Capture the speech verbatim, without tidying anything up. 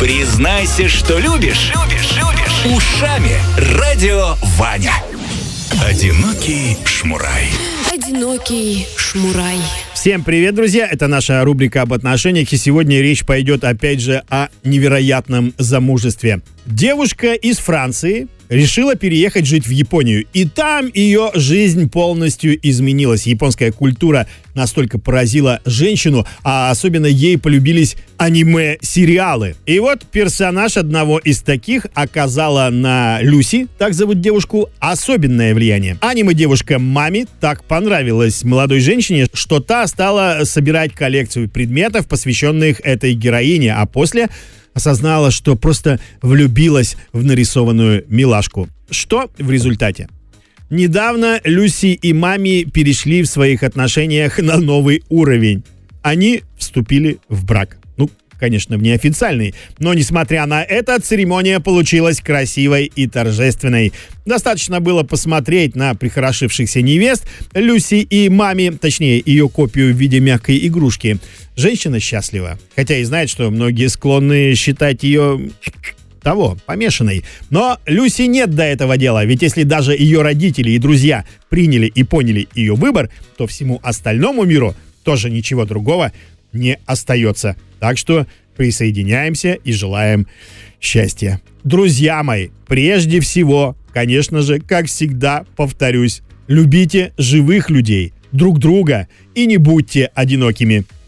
Признайся, что любишь. Любишь, любишь. Ушами Радио Ваня. Одинокий шмурай. Одинокий шмурай. Всем привет, друзья! Это наша рубрика об отношениях, и сегодня речь пойдет опять же о невероятном замужестве. Девушка из Франции решила переехать жить в Японию, и там ее жизнь полностью изменилась. Японская культура настолько поразила женщину, а особенно ей полюбились аниме-сериалы. И вот персонаж одного из таких оказала на Люси, так зовут девушку, особенное влияние. Аниме-девушка Мами так понравилась молодой женщине, что та стала собирать коллекцию предметов, посвященных этой героине, а после осознала, что просто влюбилась в нарисованную милашку. Что в результате? Недавно Люси и Мами перешли в своих отношениях на новый уровень. Они вступили в брак. Ну, конечно, в неофициальный. Но, несмотря на это, церемония получилась красивой и торжественной. Достаточно было посмотреть на прихорошившихся невест Люси и Мами, точнее, ее копию в виде мягкой игрушки. Женщина счастлива, хотя и знает, что многие склонны считать ее того, помешанной. Но Люси нет до этого дела, ведь если даже ее родители и друзья приняли и поняли ее выбор, то всему остальному миру тоже ничего другого не остается. Так что присоединяемся и желаем счастья. Друзья мои, прежде всего, конечно же, как всегда, повторюсь, любите живых людей, друг друга и не будьте одинокими.